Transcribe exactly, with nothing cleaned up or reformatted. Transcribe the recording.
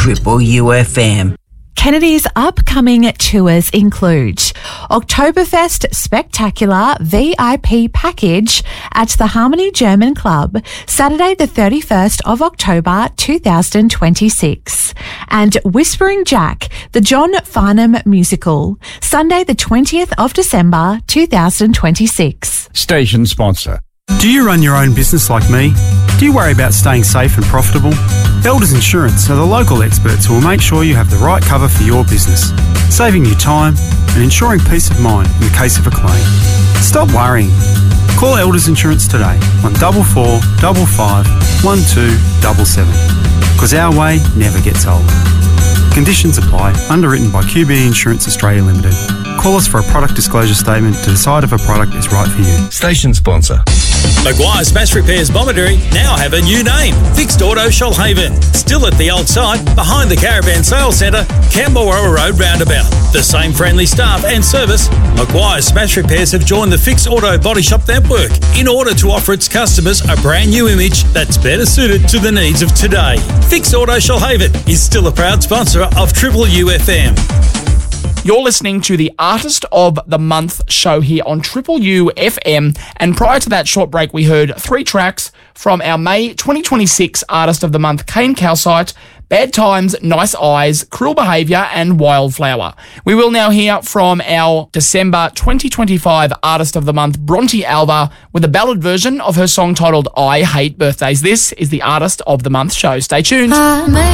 Triple U F M. Kennedy's upcoming tours include Oktoberfest Spectacular V I P Package at the Harmony German Club, Saturday the thirty-first of October two thousand twenty-six, and Whispering Jack, the John Farnham Musical, Sunday the twentieth of December two thousand twenty-six. Station sponsor. Do you run your own business like me? Do you worry about staying safe and profitable? Elders Insurance are the local experts who will make sure you have the right cover for your business, saving you time and ensuring peace of mind in the case of a claim. Stop worrying. Call Elders Insurance today on double four double five one two double seven, because our way never gets old. Conditions apply. Underwritten by Q B Insurance Australia Limited. Call us for a product disclosure statement to decide if a product is right for you. Station sponsor. Maguire Smash Repairs Bomaderry now have a new name, Fixed Auto Shoalhaven. Still at the old site, behind the Caravan Sales Centre, Camberwell Road Roundabout. The same friendly staff and service, Maguire Smash Repairs have joined the Fixed Auto Body Shop network in order to offer its customers a brand new image that's better suited to the needs of today. Fixed Auto Shoalhaven is still a proud sponsor of Triple U F M. You're listening to the Artist of the Month show here on Triple U F M. And prior to that short break, we heard three tracks from our May twenty twenty-six Artist of the Month, Kane Calcite, Bad Times, Nice Eyes, Cruel Behaviour, and Wildflower. We will now hear from our December twenty twenty-five Artist of the Month, Bronte Alva, with a ballad version of her song titled I Hate Birthdays. This is the Artist of the Month show. Stay tuned. I